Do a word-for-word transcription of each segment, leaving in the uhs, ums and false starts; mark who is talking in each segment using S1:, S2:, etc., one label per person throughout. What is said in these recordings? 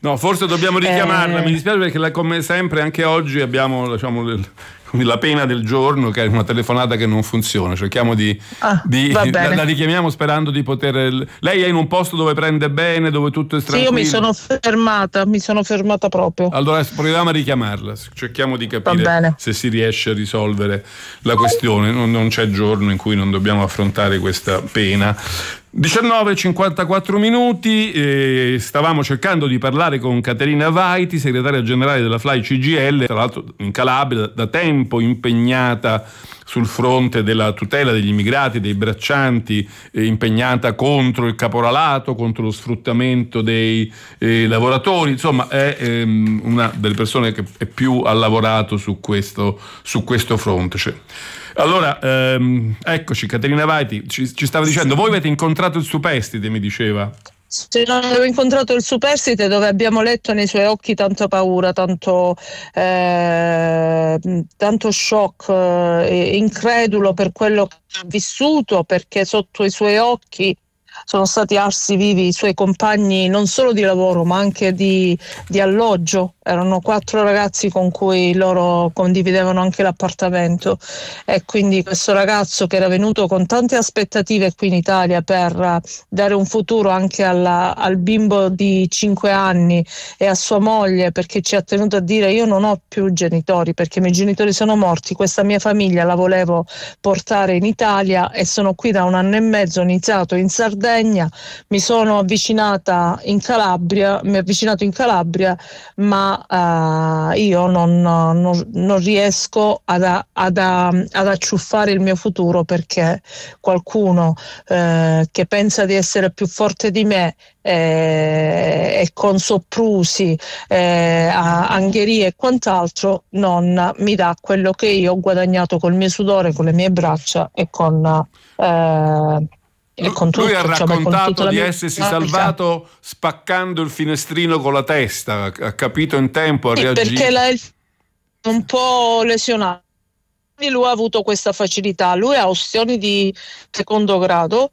S1: No, forse dobbiamo richiamarla,
S2: Eh...
S1: mi dispiace perché la, come sempre anche oggi abbiamo, diciamo, la pena del giorno, che è una telefonata che non funziona. Cerchiamo di,
S2: ah,
S1: di
S2: la,
S1: la richiamiamo sperando di poter. Lei è in un posto dove prende bene, dove tutto è tranquillo?
S2: Sì, io mi sono fermata, mi sono fermata proprio.
S1: Allora proviamo a richiamarla, cerchiamo di capire se si riesce a risolvere la questione. Non, non c'è giorno in cui non dobbiamo affrontare questa pena. diciannove e cinquantaquattro minuti, eh, stavamo cercando di parlare con Caterina Vaiti, segretaria generale della Fly C G I L, tra l'altro in Calabria, da tempo impegnata sul fronte della tutela degli immigrati, dei braccianti, eh, impegnata contro il caporalato, contro lo sfruttamento dei eh, lavoratori, insomma è ehm, una delle persone che è più ha lavorato su questo, su questo fronte. Cioè, allora, ehm, eccoci, Caterina Vaiti ci, ci stava dicendo, voi avete incontrato il superstite, mi diceva.
S2: Se non avevo incontrato il superstite, dove abbiamo letto nei suoi occhi tanta paura, tanto, eh, tanto shock, eh, incredulo per quello che ha vissuto, perché sotto i suoi occhi sono stati arsi vivi i suoi compagni non solo di lavoro ma anche di, di alloggio. Erano quattro ragazzi con cui loro condividevano anche l'appartamento, e quindi questo ragazzo, che era venuto con tante aspettative qui in Italia per dare un futuro anche alla, al bimbo di cinque anni e a sua moglie, perché ci ha tenuto a dire: io non ho più genitori perché i miei genitori sono morti, questa mia famiglia la volevo portare in Italia e sono qui da un anno e mezzo, ho iniziato in Sardegna, mi sono avvicinata in Calabria, mi ho avvicinato in Calabria, ma Uh, io non, non, non riesco ad, ad, ad acciuffare il mio futuro, perché qualcuno uh, che pensa di essere più forte di me eh, e con soprusi, eh, angherie e quant'altro non mi dà quello che io ho guadagnato col mio sudore, con le mie braccia e con eh, E con tutto,
S1: lui ha raccontato
S2: cioè,
S1: di
S2: mia...
S1: essersi salvato spaccando il finestrino con la testa, ha capito in tempo, ha
S2: sì,
S1: reagito.
S2: Perché la, è un po' lesionato. Lui ha avuto questa facilità, lui ha ustioni di secondo grado,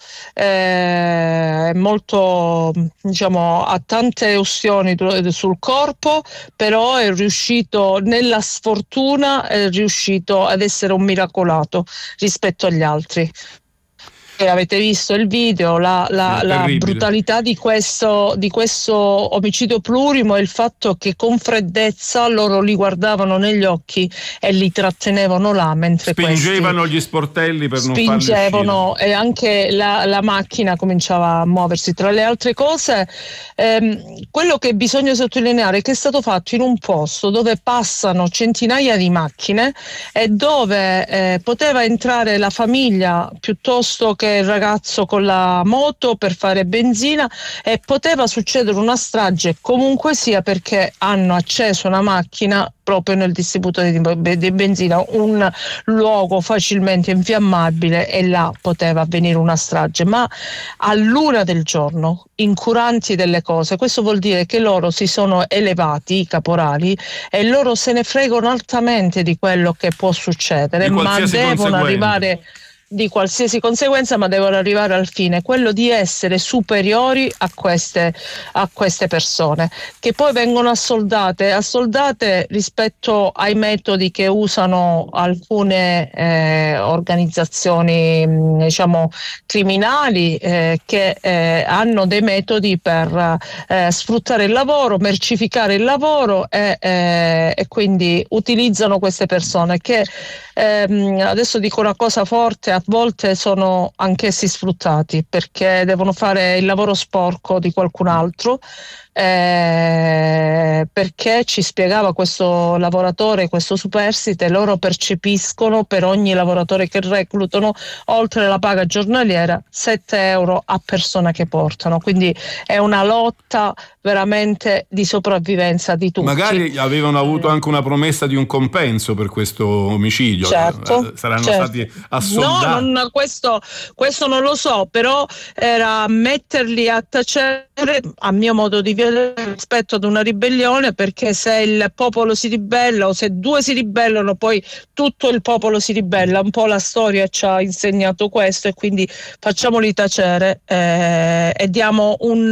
S2: è molto, diciamo, ha tante ustioni sul corpo, però è riuscito, nella sfortuna, è riuscito ad essere un miracolato rispetto agli altri. Avete visto il video, la, la, la brutalità di questo, di questo omicidio plurimo, e il fatto che con freddezza loro li guardavano negli occhi e li trattenevano là mentre
S1: spingevano gli sportelli per non farli uscire.
S2: Spingevano, e anche la, la macchina cominciava a muoversi. Tra le altre cose, ehm, quello che bisogna sottolineare è che è stato fatto in un posto dove passano centinaia di macchine e dove eh, poteva entrare la famiglia piuttosto che il ragazzo con la moto per fare benzina, e poteva succedere una strage comunque sia, perché hanno acceso una macchina proprio nel distributore di, di benzina, un luogo facilmente infiammabile, e là poteva avvenire una strage, ma all'una del giorno, incuranti delle cose. Questo vuol dire che loro si sono elevati, i caporali, e loro se ne fregano altamente di quello che può succedere, ma devono arrivare di qualsiasi conseguenza, ma devono arrivare al fine, quello di essere superiori a queste, a queste persone, che poi vengono assoldate, assoldate rispetto ai metodi che usano alcune eh, organizzazioni, diciamo, criminali, eh, che eh, hanno dei metodi per eh, sfruttare il lavoro, mercificare il lavoro, e, eh, e quindi utilizzano queste persone che ehm, adesso dico una cosa forte: a volte sono anch'essi sfruttati, perché devono fare il lavoro sporco di qualcun altro, eh, perché ci spiegava questo lavoratore, questo superstite, loro percepiscono per ogni lavoratore che reclutano, oltre la paga giornaliera, sette euro a persona che portano, quindi è una lotta veramente di sopravvivenza di tutti.
S1: Magari avevano avuto anche una promessa di un compenso per questo omicidio.
S2: Certo,
S1: saranno
S2: certo.
S1: stati assoldati.
S2: No, non, questo, questo non lo so, però era metterli a tacere, a mio modo di vedere, rispetto ad una ribellione, perché se il popolo si ribella, o se due si ribellano, poi tutto il popolo si ribella. Un po' la storia ci ha insegnato questo, e quindi facciamoli tacere eh, e diamo un